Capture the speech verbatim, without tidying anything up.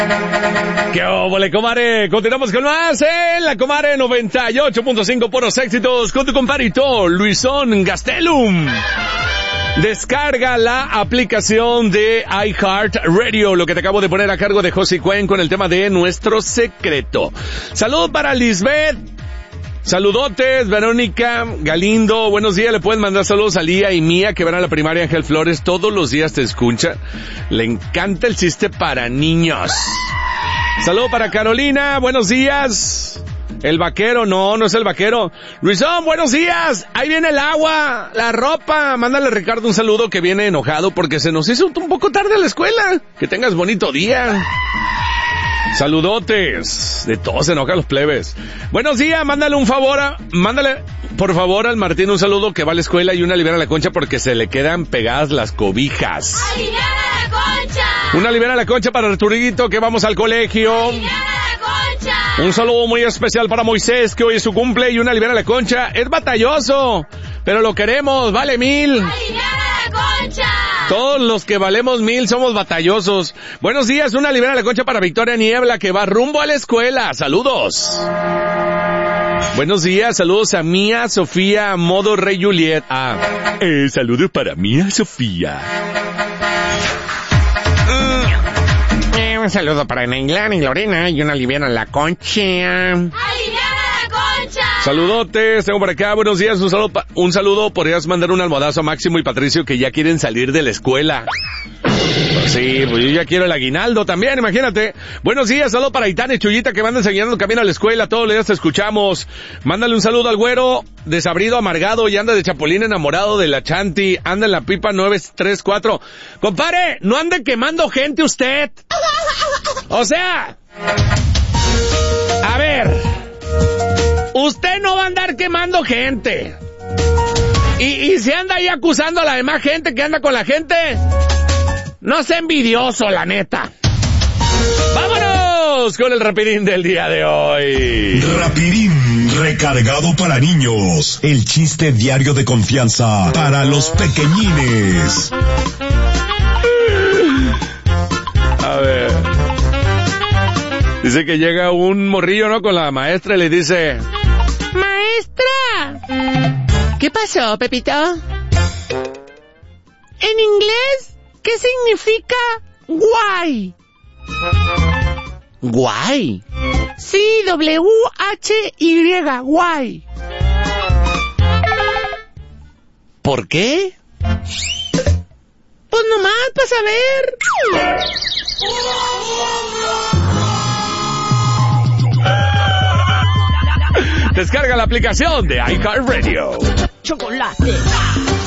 ¡Qué óvole, comare! Continuamos con más en la Comare noventa y ocho punto cinco, puros éxitos con tu comparito Luisón Gastelum. Descarga la aplicación de iHeartRadio, lo que te acabo de poner a cargo de José Cuen con el tema de Nuestro Secreto. Salud para Lisbeth. Saludotes, Verónica Galindo, buenos días, le pueden mandar saludos a Lía y Mía que van a la primaria Ángel Flores, todos los días te escucha, le encanta el chiste para niños. Saludo para Carolina, buenos días. El vaquero, no, no es el vaquero. Luisón, buenos días, ahí viene el agua, la ropa, mándale a Ricardo un saludo que viene enojado porque se nos hizo un poco tarde a la escuela, que tengas bonito día. Saludotes, de todos se enojan los plebes. Buenos días, mándale un favor, a, mándale por favor al Martín un saludo que va a la escuela y una libera a la concha porque se le quedan pegadas las cobijas. ¡Aliviana la concha! Una libera a la concha para Arturiguito que vamos al colegio. ¡Aliviana la concha! Un saludo muy especial para Moisés que hoy es su cumple y una libera a la concha. Es batalloso, pero lo queremos, vale mil. ¡Aliviana la concha! Todos los que valemos mil somos batallosos. Buenos días, una libera a la concha para Victoria Niebla que va rumbo a la escuela. Saludos. Buenos días, saludos a Mía, Sofía, modo Rey Juliet. Ah, eh, saludos para Mía, Sofía. Mm, eh, un saludo para Neilán y Lorena y una liviana a la concha. Saludotes, tengo por acá, buenos días, un saludo, pa- un saludo, podrías mandar un almohadazo a Máximo y Patricio que ya quieren salir de la escuela. Pues sí, pues yo ya quiero el aguinaldo también, imagínate. Buenos días, saludo para Itán y Chuyita que van enseñando camino a la escuela, todos los días te escuchamos. Mándale un saludo al güero, desabrido, amargado y anda de chapulín enamorado de la Chanti, anda en la pipa nueve tres cuatro. Compare, no ande quemando gente usted. O sea, a ver, usted no va a andar quemando gente. Y, y se anda ahí acusando a la demás gente que anda con la gente. No sea envidioso, la neta. ¡Vámonos con el rapidín del día de hoy! Rapidín recargado para niños. El chiste diario de confianza para los pequeñines. A ver. Dice que llega un morrillo, ¿no? Con la maestra y le dice... Maestra. ¿Qué pasó, Pepito? En inglés, ¿qué significa guay? ¿Guay? Sí, W H Y, guay. ¿Por qué? Pues nomás, para saber. Descarga la aplicación de iHeartRadio. Chocolate.